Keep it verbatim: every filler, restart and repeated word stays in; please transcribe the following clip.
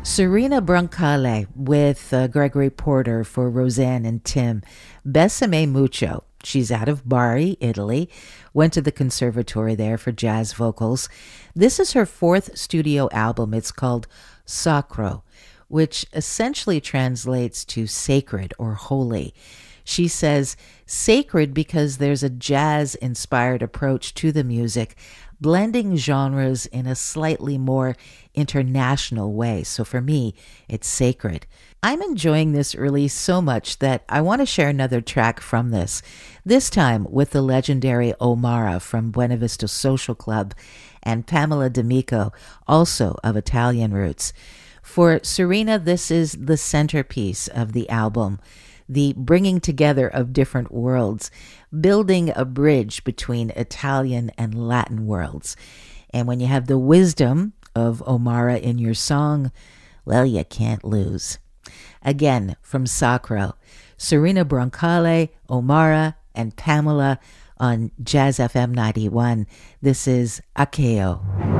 Serena Brancale with uh, Gregory Porter for Roseanne and Tim. Besame mucho. She's out of Bari, Italy. Went to the conservatory there for jazz vocals. This is her fourth studio album. It's called Sacro, which essentially translates to sacred or holy. She says sacred because there's a jazz-inspired approach to the music, blending genres in a slightly more international way. So for me, it's sacred. I'm enjoying this release so much that I want to share another track from this, this time with the legendary Omara from Buena Vista Social Club and Pamela D'Amico, also of Italian roots. For Serena, this is the centerpiece of the album, the bringing together of different worlds, building a bridge between Italian and Latin worlds. And when you have the wisdom of Omara in your song, well, you can't lose. Again, from Sacro, Serena Brancale, Omara, and Pamela on Jazz F M ninety-one. This is Akeo.